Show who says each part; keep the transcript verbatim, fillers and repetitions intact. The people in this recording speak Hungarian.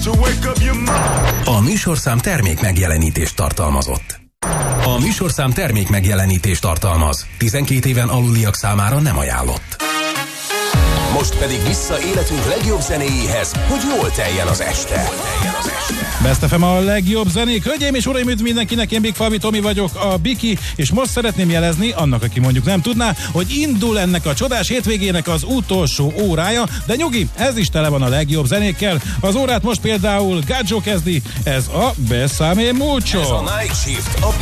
Speaker 1: A műsorszám termék megjelenítést tartalmazott. A műsorszám termék megjelenítést tartalmaz. tizenkét éven aluliak számára nem ajánlott. Most pedig vissza életünk legjobb zenéjéhez, hogy jól teljen az este.
Speaker 2: Best ef em a legjobb zenék. Hölgyeim és uraim, üdv mindenkinek, én Big Fabi Tomi vagyok, a Biki, és most szeretném jelezni, annak, aki mondjuk nem tudná, hogy indul ennek a csodás hétvégének az utolsó órája, de nyugi, ez is tele van a legjobb zenékkel. Az órát most például Gaggio kezdi, ez a Bésame Mucho.
Speaker 1: Ez a Night Shift, a